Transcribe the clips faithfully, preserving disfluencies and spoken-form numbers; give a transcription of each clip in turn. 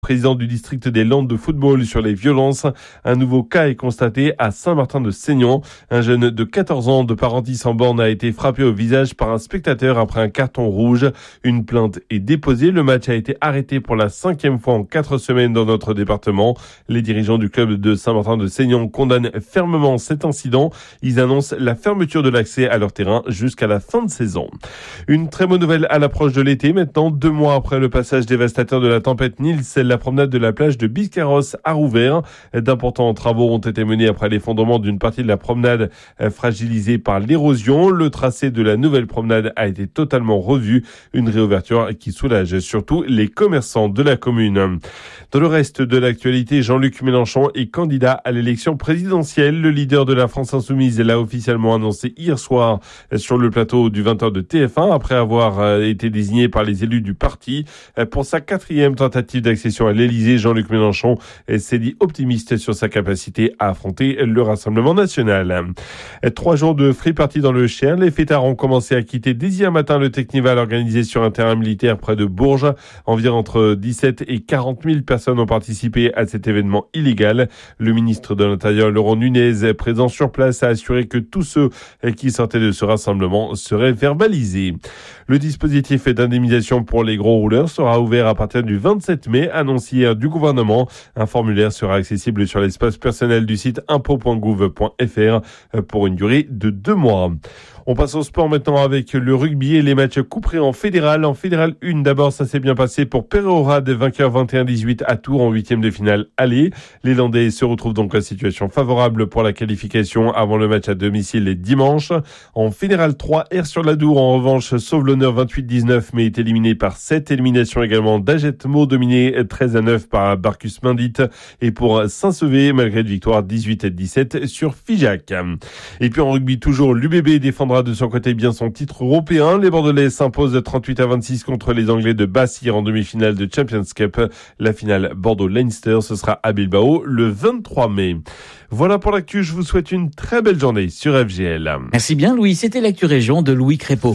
Président du district des Landes de football sur les violences. Un nouveau cas est constaté à Saint-Martin-de-Seignan. Un jeune de quatorze ans de Parentis en borne a été frappé au visage par un spectateur après un carton rouge. Une plainte est déposée. Le match a été arrêté pour la cinquième fois en quatre semaines dans notre département. Les dirigeants du club de Saint-Martin-de-Seignan condamnent fermement cet incident. Ils annoncent la fermeture de l'accès à leur terrain jusqu'à la fin de saison. Une très bonne nouvelle à l'approche de l'été. Maintenant, deux mois après le passage dévastateur de la tempête Nils, la promenade de la plage de Biscarrosse a rouvert. D'importants travaux ont été menés après l'effondrement d'une partie de la promenade fragilisée par l'érosion. Le tracé de la nouvelle promenade a été totalement revu. Une réouverture qui soulage surtout les commerçants de la commune. Dans le reste de l'actualité, Jean-Luc Mélenchon est candidat à l'élection présidentielle. Le leader de la France Insoumise l'a officiellement annoncé hier soir sur le plateau du vingt heures de T F un après avoir été désigné par les élus du parti pour sa quatrième tentative d'accession à l'Élysée. Jean-Luc Mélenchon s'est dit optimiste sur sa capacité à affronter le Rassemblement national. Trois jours de free party dans le Cher. Les fêtards ont commencé à quitter dès hier matin le Technival organisé sur un terrain militaire près de Bourges. Environ entre dix-sept et quarante mille personnes ont participé à cet événement illégal. Le ministre de l'Intérieur, Laurent Nunez, présent sur place, a assuré que tous ceux qui sortaient de ce rassemblement seraient verbalisés. Le dispositif d'indemnisation pour les gros rouleurs sera ouvert à partir du vingt-sept mai, annoncé hier du gouvernement. Un formulaire sera accessible sur l'espace personnel du site impôt point gouv point f r pour une durée de deux mois. On passe au sport maintenant avec le rugby et les matchs couperés en fédéral. En fédéral un, d'abord, ça s'est bien passé pour Peyrehorade, vainqueur vingt et un dix-huit à Tours en huitième de finale aller. Les Landais se retrouvent donc en situation favorable pour la qualification avant le match à domicile les dimanches. En fédéral trois, Aire-sur-la-Dour, en revanche, sauve l'honneur vingt-huit dix-neuf, mais est éliminé par sept. Élimination également d'Agetmo, dominé treize à neuf par Barcus Mendit. Et pour Saint-Sevé, malgré une victoire dix-huit à dix-sept sur Figeac. Et puis en rugby, toujours, l'U B B défendra de son côté bien son titre européen. Les Bordelais s'imposent trente-huit à vingt-six contre les Anglais de Bassir en demi-finale de Champions Cup. La finale Bordeaux-Leinster, ce sera à Bilbao le vingt-trois mai. Voilà pour l'actu, je vous souhaite une très belle journée sur F G L. Merci bien Louis, c'était l'actu région de Louis Crépeau.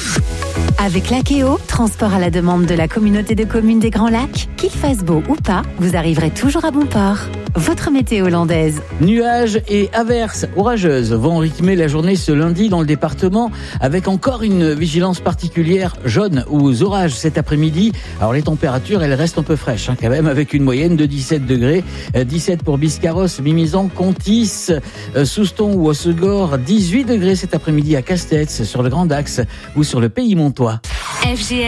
Avec Lakeo, transport à la demande de la communauté de communes des Grands Lacs, qu'il fasse beau ou pas, vous arriverez toujours à bon port. Votre météo hollandaise. Nuages et averses orageuses vont rythmer la journée ce lundi dans le département avec encore une vigilance particulière jaune aux orages cet après-midi. Alors les températures, elles restent un peu fraîches hein, quand même avec une moyenne de dix-sept degrés. dix-sept pour Biscarrosse, Mimizan, Contis, Souston ou Hossegor. dix-huit degrés cet après-midi à Castets, sur le Grand Axe ou sur le Pays Montois. F G L.